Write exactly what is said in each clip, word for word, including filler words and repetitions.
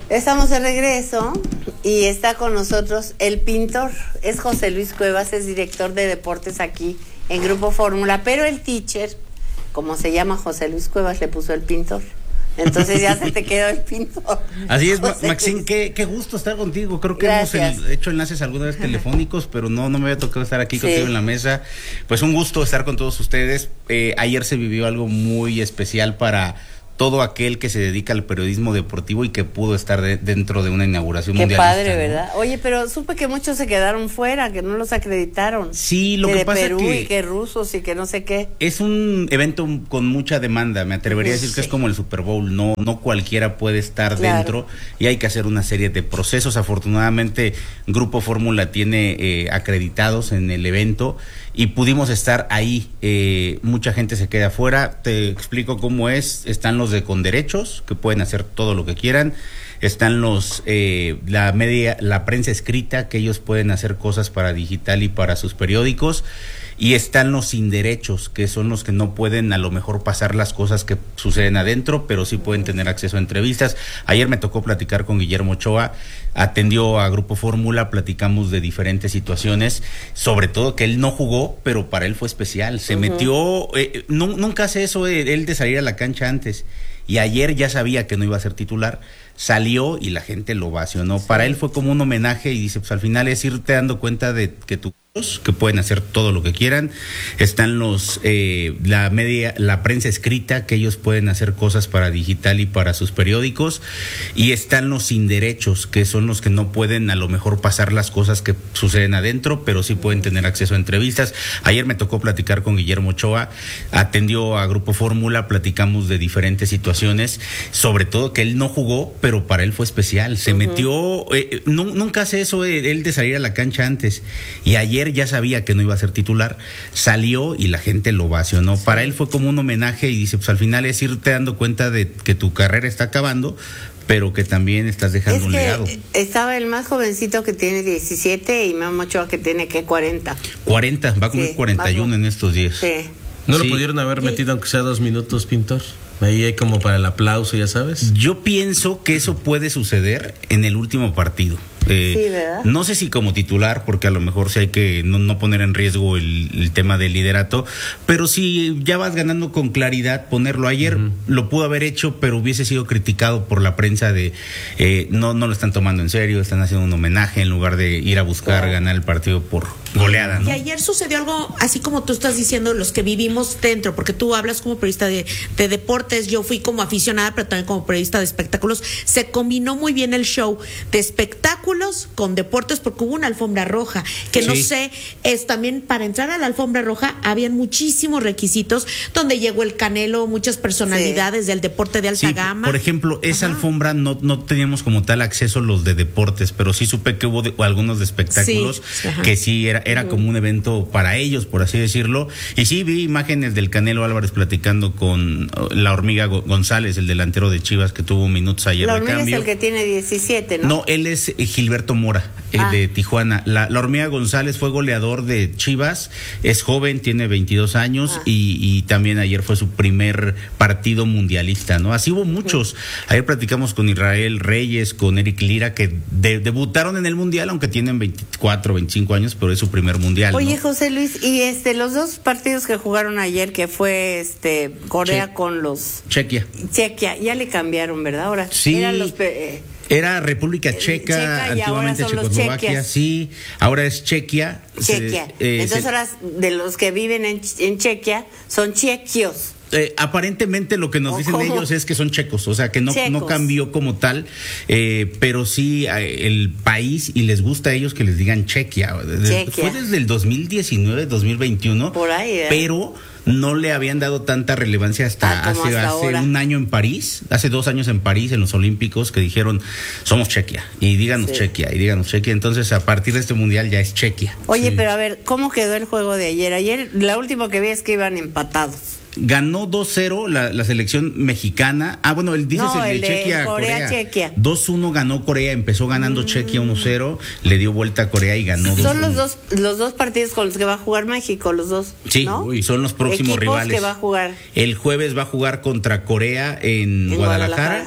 Estamos de regreso y está con nosotros el pintor, es José Luis Cuevas, es director de deportes aquí en Grupo Fórmula, pero el teacher, como se llama José Luis Cuevas, le puso el pintor. Entonces ya se te quedó el pintor. Así es, José Maxine, qué, qué gusto estar contigo. Creo que Gracias. hemos el, hecho enlaces alguna vez telefónicos, pero no, no me había tocado estar aquí sí. contigo en la mesa. Pues un gusto estar con todos ustedes. Eh, ayer se vivió algo muy especial para todo aquel que se dedica al periodismo deportivo y que pudo estar de, dentro de una inauguración Qué mundialista. Qué padre, ¿no? ¿verdad? Oye, pero supe que muchos se quedaron fuera, que no los acreditaron. Sí, lo que, que de pasa Perú es que y que rusos y que no sé qué. Es un evento con mucha demanda, me atrevería Pues a decir sí. que es como el Super Bowl, no, no cualquiera puede estar Claro. dentro y hay que hacer una serie de procesos. Afortunadamente, Grupo Fórmula tiene eh, acreditados en el evento y pudimos estar ahí. Eh, mucha gente se queda afuera. Te explico cómo es. Están los de con derechos, que pueden hacer todo lo que quieran. Están los eh, la media, la prensa escrita, que ellos pueden hacer cosas para digital y para sus periódicos. Y están los sin derechos, que son los que no pueden a lo mejor pasar las cosas que suceden adentro, pero sí pueden tener acceso a entrevistas. Ayer me tocó platicar con Guillermo Ochoa, atendió a Grupo Fórmula, platicamos de diferentes situaciones, sobre todo que él no jugó, pero para él fue especial. Se uh-huh. metió, eh, no, nunca hace eso eh, él de salir a la cancha antes. Y ayer ya sabía que no iba a ser titular, salió y la gente lo ovacionó. Sí. Para él fue como un homenaje y dice, pues al final es irte dando cuenta de que tú que pueden hacer todo lo que quieran. Están los eh, la media, la prensa escrita, que ellos pueden hacer cosas para digital y para sus periódicos, y están los sin derechos, que son los que no pueden a lo mejor pasar las cosas que suceden adentro, pero sí pueden tener acceso a entrevistas. Ayer me tocó platicar con Guillermo Ochoa, atendió a Grupo Fórmula, platicamos de diferentes situaciones, sobre todo que él no jugó, pero para él fue especial. Se uh-huh. metió, eh, no, nunca hace eso eh, él de salir a la cancha antes, y ayer ya sabía que no iba a ser titular, salió y la gente lo ovacionó. Sí. Para él fue como un homenaje y dice, pues al final es irte dando cuenta de que tu carrera está acabando, pero que también estás dejando es un que legado. Estaba el más jovencito que tiene diecisiete y Memo Ochoa que tiene, ¿qué? cuarenta. cuarenta, va a cumplir sí, cuarenta y uno en estos días. Sí. ¿No sí. lo pudieron haber metido aunque sea dos minutos, pintor? Ahí hay como para el aplauso, ya sabes. Yo pienso que eso puede suceder en el último partido. Eh, sí, ¿verdad? No sé si como titular, porque a lo mejor sí hay que no, no poner en riesgo el, el tema del liderato, pero si ya vas ganando con claridad, ponerlo. Ayer uh-huh. lo pudo haber hecho, pero hubiese sido criticado por la prensa de eh, no, no lo están tomando en serio, están haciendo un homenaje en lugar de ir a buscar claro. ganar el partido por goleada, ¿no? Y ayer sucedió algo así como tú estás diciendo, los que vivimos dentro, porque tú hablas como periodista de, de deportes, yo fui como aficionada, pero también como periodista de espectáculos. Se combinó muy bien el show de espectáculos con deportes, porque hubo una alfombra roja, que sí. no sé, es también para entrar a la alfombra roja habían muchísimos requisitos, donde llegó el Canelo, muchas personalidades sí. del deporte de alta sí, gama. Por ejemplo, esa Ajá. alfombra no, no teníamos como tal acceso los de deportes, pero sí supe que hubo de, algunos de espectáculos sí. que sí era, era uh-huh. como un evento para ellos, por así decirlo, y sí vi imágenes del Canelo Álvarez platicando con la Hormiga González, el delantero de Chivas que tuvo minutos ayer la de Hormiga cambio. Es el que tiene diecisiete, ¿no? No, él es Gilberto Mora, eh, ah. de Tijuana. La, la Hormiga González fue goleador de Chivas, es joven, tiene veintidós años ah. y, y también ayer fue su primer partido mundialista, ¿no? Así hubo muchos. Ayer platicamos con Israel Reyes, con Eric Lira, que de, debutaron en el mundial, aunque tienen veinticuatro, veinticinco años, pero es su primer mundial. Oye, ¿no? José Luis, y este los dos partidos que jugaron ayer, que fue este Corea che- con los Chequia. Chequia, ya le cambiaron, ¿verdad? Ahora sí. eran los eh, Era República Checa, Checa antiguamente Checoslovaquia, sí, ahora es Chequia. Chequia. Se, eh, Entonces se, ahora de los que viven en, en Chequia son chequios. Eh, aparentemente lo que nos dicen ¿Cómo? ellos es que son checos, o sea que no, no cambió como tal, eh, pero sí eh, el país, y les gusta a ellos que les digan Chequia. Chequia. Fue desde el dos mil diecinueve, dos mil veintiuno, por ahí, ¿eh? pero no le habían dado tanta relevancia hasta ah, hace, hasta hace un año en París, hace dos años en París, en los Olímpicos, que dijeron, somos Chequia, y díganos sí. Chequia, y díganos Chequia. Entonces, a partir de este mundial ya es Chequia. Oye, sí. pero a ver, ¿cómo quedó el juego de ayer? Ayer, la última que vi es que iban empatados. Ganó dos cero la, la selección mexicana. Ah, bueno, el dices no, el de, el de Chequia, Corea, Corea. Chequia. dos uno ganó Corea, empezó ganando mm. Chequia uno cero, le dio vuelta a Corea y ganó dos uno. Son los dos los dos partidos con los que va a jugar México, los dos. Sí, ¿no? Uy, son los próximos Equipos rivales. que va a jugar. El jueves va a jugar contra Corea en, en Guadalajara. Guadalajara.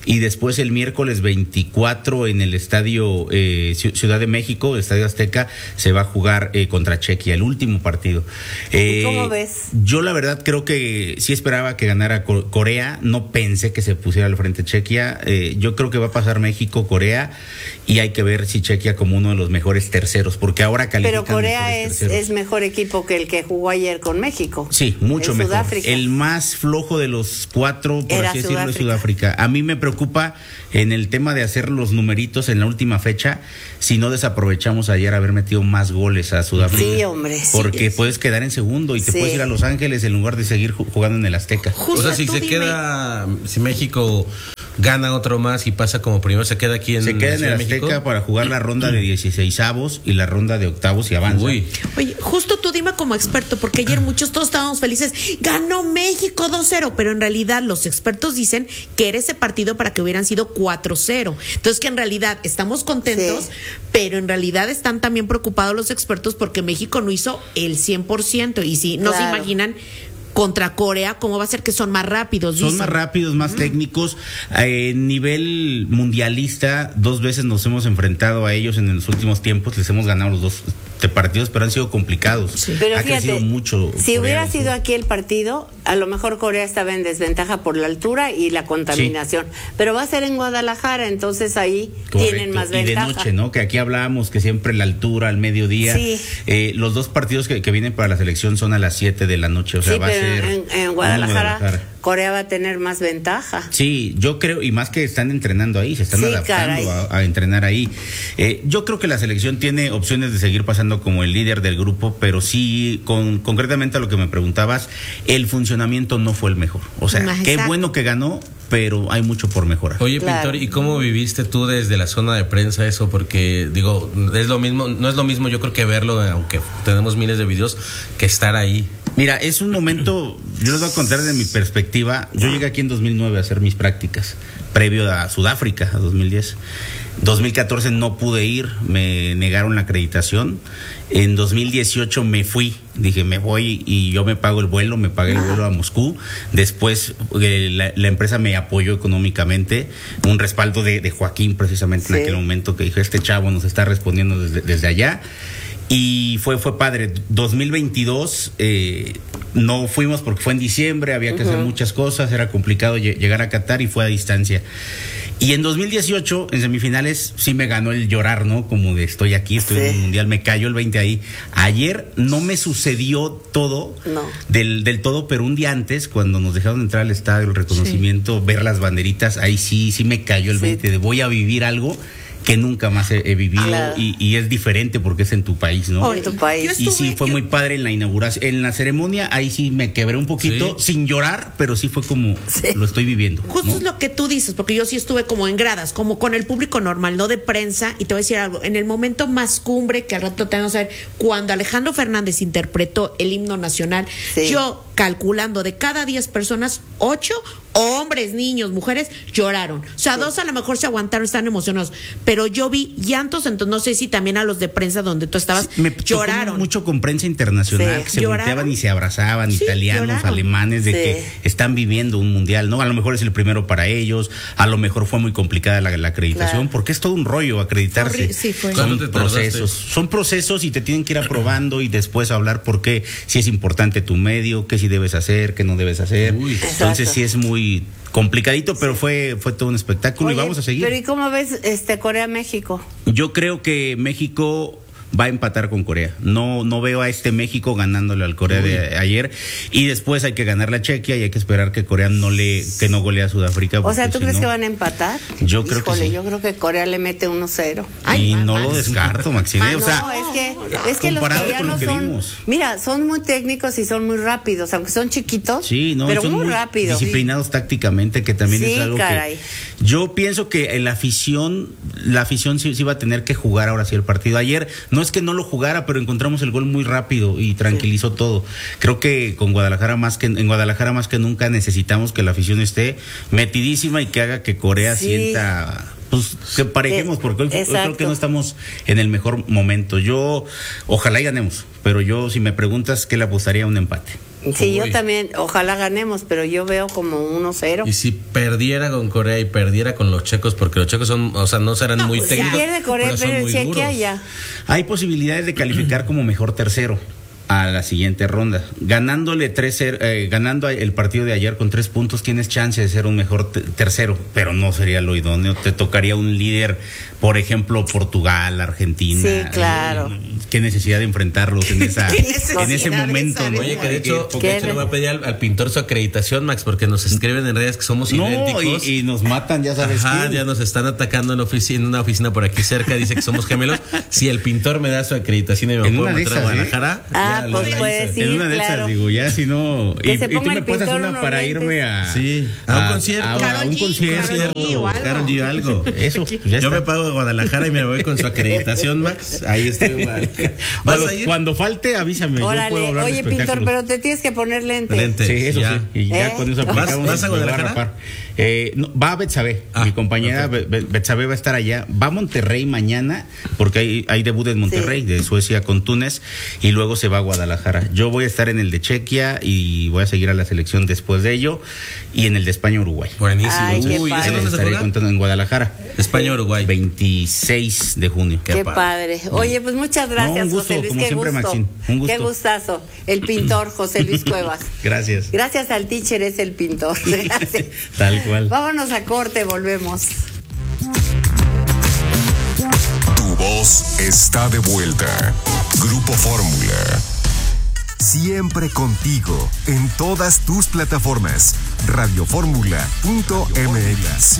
y después el miércoles veinticuatro en el estadio eh, Ciudad de México, el Estadio Azteca, se va a jugar eh, contra Chequia, el último partido. Eh, ¿Cómo ves? Yo la verdad creo que sí esperaba que ganara Corea, no pensé que se pusiera al frente Chequia. Eh, yo creo que va a pasar México, Corea, y hay que ver si Chequia como uno de los mejores terceros, porque ahora califican. Pero Corea es, terceros. es mejor equipo que el que jugó ayer con México. Sí, mucho en mejor. Sudáfrica. El más flojo de los cuatro, por Era así decirlo, es Sudáfrica. Sudáfrica. A mí me preocupa en el tema de hacer los numeritos en la última fecha, si no desaprovechamos ayer haber metido más goles a Sudáfrica. Sí, hombre. Porque sí, puedes quedar en segundo y te sí. puedes ir a Los Ángeles en lugar de seguir jugando en el Azteca. Justo, o sea, si tú se dime. queda, si México gana otro más y pasa como primero, se queda aquí en Se queda en Ciudad el de Azteca México. para jugar la ronda de dieciseisavos y la ronda de octavos y avanza. Uy. Oye, justo tú dime como experto, porque ayer muchos todos estábamos felices, ganó México dos cero, pero en realidad los expertos dicen que era ese partido para que hubieran sido cuatro cero. Entonces que en realidad estamos contentos, Sí. pero en realidad están también preocupados los expertos porque México no hizo el cien por ciento. Y si no se Claro. imaginan contra Corea, ¿cómo va a ser que son más rápidos? Son dicen. más rápidos, más técnicos. A nivel mundialista, dos veces nos hemos enfrentado a ellos en los últimos tiempos. Les hemos ganado los dos de partidos, pero han sido complicados. Pero ha fíjate, crecido mucho. si Corea hubiera del sido Sur. aquí el partido, a lo mejor Corea estaba en desventaja por la altura y la contaminación. Pero va a ser en Guadalajara, entonces ahí Correcto. tienen más y ventaja. de noche, ¿no? Que aquí hablábamos que siempre la altura, al mediodía. Sí. Eh, los dos partidos que, que vienen para la selección son a las siete de la noche. O sea, Sí, va a pero ser en, en Guadalajara, Corea va a tener más ventaja. Sí, yo creo, y más que están entrenando ahí, se están Sí, adaptando caray. a, a entrenar ahí. Eh, yo creo que la selección tiene opciones de seguir pasando como el líder del grupo, pero sí, con concretamente a lo que me preguntabas, el funcionamiento no fue el mejor. O sea, Exacto. qué bueno que ganó, pero hay mucho por mejorar. Oye, Claro. Pintor, ¿y cómo viviste tú desde la zona de prensa eso? Porque, digo, es lo mismo, no es lo mismo yo creo que verlo, aunque tenemos miles de videos, que estar ahí. Mira, es un momento, yo les voy a contar desde mi perspectiva. Yo llegué aquí en dos mil nueve a hacer mis prácticas, previo a Sudáfrica, a dos mil diez. dos mil catorce no pude ir, me negaron la acreditación. En dos mil dieciocho me fui, dije me voy y yo me pago el vuelo, me pagué el vuelo a Moscú. Después eh, la, la empresa me apoyó económicamente, un respaldo de, de Joaquín precisamente en Sí. aquel momento que dijo, este chavo nos está respondiendo desde, desde allá. Y fue fue padre. dos mil veintidós eh, no fuimos porque fue en diciembre, había que hacer muchas cosas, era complicado lle- llegar a Qatar y fue a distancia. Y en dos mil dieciocho, en semifinales, sí me ganó el llorar, ¿no? Como de estoy aquí, estoy Sí. en el mundial, me cayó el veinte ahí. Ayer no me sucedió todo, No. del, del todo, pero un día antes, cuando nos dejaron entrar al estadio, el reconocimiento, ver las banderitas, ahí sí, sí me cayó el Sí. veinte de voy a vivir algo que nunca más he, he vivido Claro. y, y es diferente porque es en tu país, ¿no? En tu país. Yo Y sí, estuve- fue yo- muy padre en la inauguración. En la ceremonia, ahí sí me quebré un poquito, Sí. sin llorar, pero sí fue como, Sí. lo estoy viviendo. Justo ¿no? es lo que tú dices, porque yo sí estuve como en gradas, como con el público normal, no de prensa, y te voy a decir algo, en el momento más cumbre, que al rato te vamos a ver, cuando Alejandro Fernández interpretó el himno nacional, Sí. yo calculando de cada diez personas, ocho hombres, niños, mujeres, lloraron. O sea, dos a lo mejor se aguantaron, están emocionados, pero yo vi llantos, entonces no sé si también a los de prensa donde tú estabas, Me tocó lloraron. mucho con prensa internacional, Sí. que se ¿Lloraron? volteaban y se abrazaban, Sí, italianos, lloraron. alemanes, de Sí. que están viviendo un mundial, ¿no? A lo mejor es el primero para ellos, a lo mejor fue muy complicada la, la acreditación, Claro. porque es todo un rollo acreditarse. Horri- sí, fue. ¿Cuánto Son te tardaste? procesos, son procesos y te tienen que ir aprobando y después hablar por qué, si es importante tu medio, qué sí debes hacer, qué no debes hacer. Uy. Entonces Exacto. sí es muy complicadito, pero fue fue todo un espectáculo y Oye, vamos a seguir. Pero ¿y cómo ves este Corea-México? Yo creo que México va a empatar con Corea. No no veo a este México ganándole al Corea de ayer y después hay que ganar la Chequia y hay que esperar que Corea no le que no golee a Sudáfrica. O sea, porque ¿tú si crees no- que van a empatar? Yo creo que Híjole, sí. yo creo que Corea le mete uno cero. Ay, y mamá. no lo descarto, Maxine. Ah, o sea, no, es que, es que los comparado con lo coreanos que son, vimos. mira, son muy técnicos y son muy rápidos, aunque son chiquitos, sí, no, pero son muy, rápidos. disciplinados tácticamente, que también Sí, es algo caray. que yo pienso que la afición, la afición sí, sí va a tener que jugar ahora sí el partido. Ayer no es que no lo jugara, pero encontramos el gol muy rápido y tranquilizó todo. Creo que con Guadalajara más que en Guadalajara más que nunca necesitamos que la afición esté metidísima y que haga que Corea Sí. sienta pues que parejemos, Eh, porque hoy, hoy creo exacto. que no estamos en el mejor momento. Yo ojalá y ganemos, pero yo si me preguntas qué le apostaría a un empate. Sí, Uy. yo también, ojalá ganemos, pero yo veo como uno cero. Y si perdiera con Corea y perdiera con los checos, porque los checos son, o sea, no serán muy Si técnicos. pierde Corea, pero son pero muy si aquí duros. allá. Hay posibilidades de calificar como mejor tercero a la siguiente ronda. Ganándole tres, eh, ganando el partido de ayer con tres puntos, tienes chance de ser un mejor te- tercero, pero no sería lo idóneo. Te tocaría un líder, por ejemplo, Portugal, Argentina. Sí, claro. Eh, qué necesidad de enfrentarlos en esa, ¿Qué en ese necesidad de momento. esa ¿no? Oye, que de hecho, Porque- de hecho le voy a pedir al, al pintor su acreditación, Max, porque nos escriben en redes que somos no, idénticos. y, y nos matan, ya sabes. Ajá, quién. ya nos están atacando en, la oficina, en una oficina por aquí cerca, dice que somos gemelos. Si el pintor me da su acreditación y me En puedo una de meter a esas, ¿eh? Guadalajara, Ah, ya pues lo puede hice. sí, en una de claro. esas, digo, ya si no. Que Y, se y tú ponga me el pasas pintor una unos para lentes. irme a. Sí, a un concierto. A, a Karol un G, concierto. Karol G o algo. Karol G, algo. Eso, pues, ya Yo está. me pago de Guadalajara y me voy con su acreditación, Max. Ahí estoy. en Guadalajara. ¿Vas Cuando, a ir? cuando falte, avísame. Yo puedo Órale, hablar de oye, pintor, espectáculos. pero te tienes que poner lente. Lente. Sí, eso Ya. sí. Y ya ¿Eh? con eso ¿Vas- aplicamos. vas a me voy Guadalajara? rapar. Eh, no, va a Betsabe. Ah, Mi compañera ok. Be- Betsabe va a estar allá. Va a Monterrey mañana, porque hay, hay debut en Monterrey, Sí. de Suecia con Túnez, y luego se va a Guadalajara. Yo voy a estar en el de Chequia y voy a seguir a la selección después de ello, y en el de España-Uruguay. Buenísimo. Ay, qué Uy, padre. ¿ese Les dónde se estaré juega? contando en Guadalajara. España-Uruguay. veintiséis de junio. Qué, padre. Oye, pues muchas gracias, No, un gusto, José Luis. como Qué siempre, gusto. Maxine, un gusto. Qué gustazo. El pintor José Luis Cuevas. Gracias. Gracias al teacher es el pintor. Gracias. Tal cual. Vámonos a corte, volvemos. Tu voz está de vuelta. Grupo Fórmula. Siempre contigo, en todas tus plataformas. Radioformula punto m x.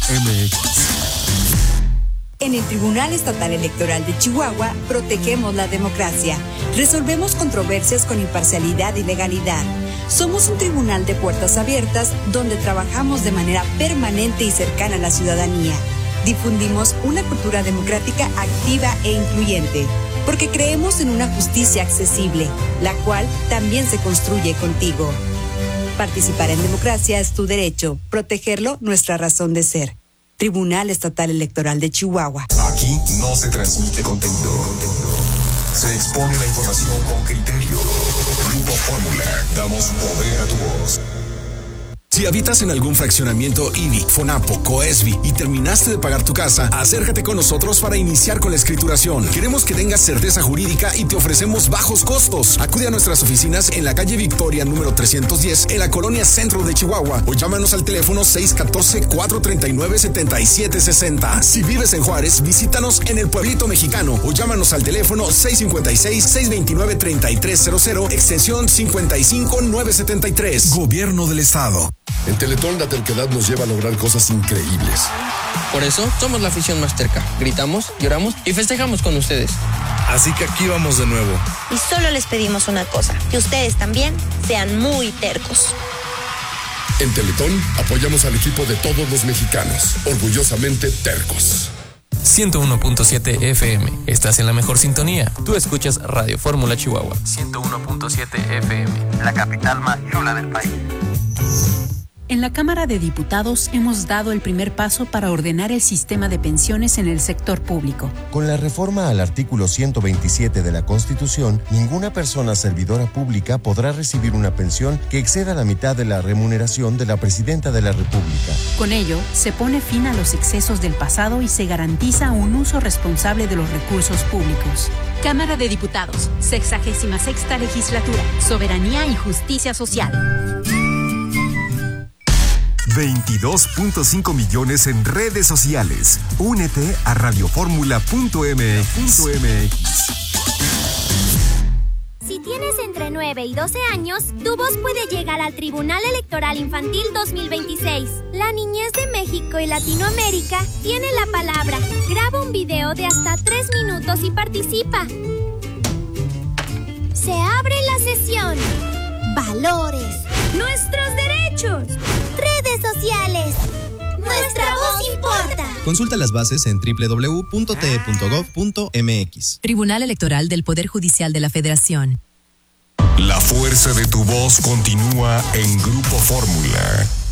En el Tribunal Estatal Electoral de Chihuahua protegemos la democracia. Resolvemos controversias con imparcialidad y legalidad. Somos un tribunal de puertas abiertas donde trabajamos de manera permanente y cercana a la ciudadanía. Difundimos una cultura democrática activa e incluyente, porque creemos en una justicia accesible, la cual también se construye contigo. Participar en democracia es tu derecho, protegerlo nuestra razón de ser. Tribunal Estatal Electoral de Chihuahua. Aquí no se transmite contenido. Se expone la información con criterio. Grupo Fórmula. Damos poder a tu voz. Si habitas en algún fraccionamiento I B I, FONAPO, COESBI y terminaste de pagar tu casa, acércate con nosotros para iniciar con la escrituración. Queremos que tengas certeza jurídica y te ofrecemos bajos costos. Acude a nuestras oficinas en la calle Victoria número trescientos diez en la colonia Centro de Chihuahua o llámanos al teléfono seis uno cuatro, cuatro tres nueve, siete siete seis cero. Si vives en Juárez, visítanos en el Pueblito Mexicano o llámanos al teléfono seis cinco seis, seis dos nueve, tres tres cero cero, extensión cincuenta y cinco nueve setenta y tres. Gobierno del Estado. En Teletón la terquedad nos lleva a lograr cosas increíbles. Por eso somos la afición más terca. Gritamos, lloramos y festejamos con ustedes. Así que aquí vamos de nuevo. Y solo les pedimos una cosa, que ustedes también sean muy tercos. En Teletón apoyamos al equipo de todos los mexicanos, orgullosamente tercos. ciento uno punto siete F M. Estás en la mejor sintonía. Tú escuchas Radio Fórmula Chihuahua. ciento uno punto siete F M. La capital más chula del país. En la Cámara de Diputados hemos dado el primer paso para ordenar el sistema de pensiones en el sector público. Con la reforma al artículo ciento veintisiete de la Constitución, ninguna persona servidora pública podrá recibir una pensión que exceda la mitad de la remuneración de la Presidenta de la República. Con ello, se pone fin a los excesos del pasado y se garantiza un uso responsable de los recursos públicos. Cámara de Diputados, sexagésima sexta legislatura, Soberanía y Justicia Social. veintidós punto cinco millones en redes sociales. Únete a radioformula punto m x. Si tienes entre nueve y doce años, tu voz puede llegar al Tribunal Electoral Infantil dos mil veintiséis. La niñez de México y Latinoamérica tiene la palabra. Graba un video de hasta tres minutos y participa. Se abre la sesión. Valores. Nuestros derechos. Redes sociales. Nuestra voz importa. Consulta las bases en doble u doble u doble u punto t e punto gov punto m x. Tribunal Electoral del Poder Judicial de la Federación. La fuerza de tu voz continúa en Grupo Fórmula.